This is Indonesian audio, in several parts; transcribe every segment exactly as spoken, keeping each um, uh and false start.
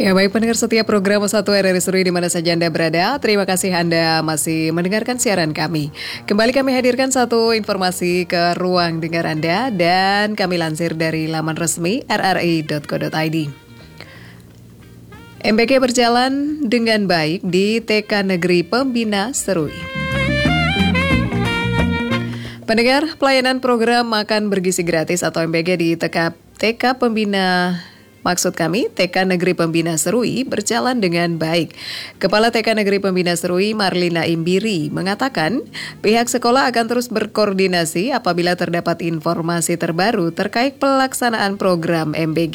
Ya, baik pendengar setiap program satu R R I Seru di mana saja Anda berada. Terima kasih Anda masih mendengarkan siaran kami. Kembali kami hadirkan satu informasi ke ruang dengar Anda dan kami lansir dari laman resmi r r i dot co dot i d. M B G berjalan dengan baik di T K Negeri Pembina Serui. Pendengar, pelayanan program makan bergizi gratis atau M B G di T K, T K Pembina Maksud kami, T K Negeri Pembina Serui berjalan dengan baik. Kepala T K Negeri Pembina Serui, Marlina Imbiri, mengatakan pihak sekolah akan terus berkoordinasi apabila terdapat informasi terbaru terkait pelaksanaan program M B G.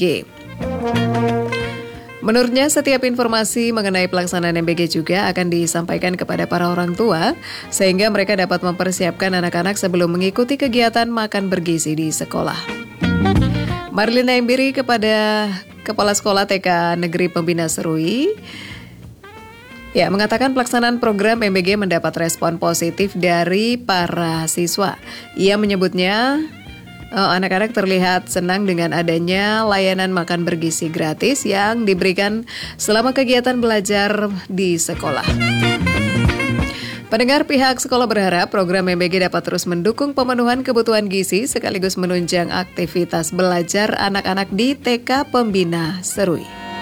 Menurutnya, setiap informasi mengenai pelaksanaan M B G juga akan disampaikan kepada para orang tua, sehingga mereka dapat mempersiapkan anak-anak sebelum mengikuti kegiatan makan bergizi di sekolah. Marlina Imbiri kepada Kepala Sekolah T K Negeri Pembina Serui ya, mengatakan pelaksanaan program M B G mendapat respon positif dari para siswa. Ia menyebutnya uh, anak-anak terlihat senang dengan adanya layanan makan bergizi gratis yang diberikan selama kegiatan belajar di sekolah. Pendengar, pihak sekolah berharap program M B G dapat terus mendukung pemenuhan kebutuhan gizi sekaligus menunjang aktivitas belajar anak-anak di T K Pembina Serui.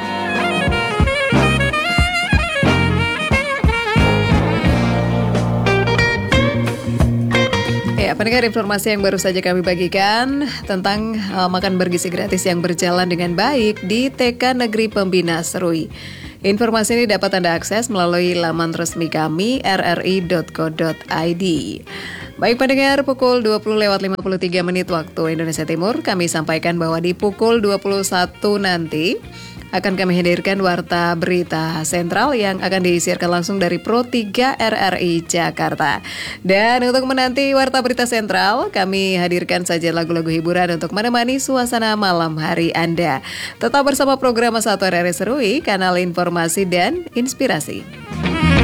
Ya, pendengar, informasi yang baru saja kami bagikan tentang uh, makan bergizi gratis yang berjalan dengan baik di T K Negeri Pembina Serui. Informasi ini dapat Anda akses melalui laman resmi kami r r i dot co dot i d. Baik pendengar, pukul dua puluh lewat lima puluh tiga menit waktu Indonesia Timur, kami sampaikan bahwa di pukul dua puluh satu nanti akan kami hadirkan Warta Berita Sentral yang akan disiarkan langsung dari Pro tiga R R I Jakarta. Dan untuk menanti Warta Berita Sentral, kami hadirkan saja lagu-lagu hiburan untuk menemani suasana malam hari Anda. Tetap bersama program satu R R I Serui, kanal informasi dan inspirasi.